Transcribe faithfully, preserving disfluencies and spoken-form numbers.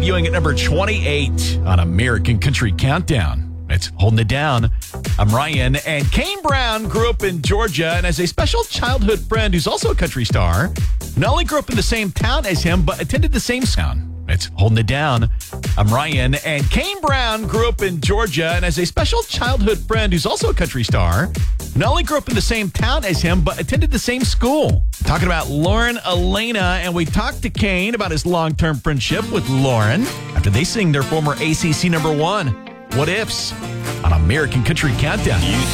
Viewing at number twenty-eight on American Country Countdown. It's Holding It Down. I'm Ryan, and Kane Brown grew up in Georgia and has a special childhood friend who's also a country star. Not only grew up in the same town as him, but attended the same town. It's Holding It Down. I'm Ryan, and Kane Brown grew up in Georgia and has a special childhood friend who's also a country star. Not only grew up in the same town as him, but attended the same school. Talking about Lauren Elena, and we talked to Kane about his long-term friendship with Lauren after they sing their former A C C number one, What Ifs, on American Country Countdown.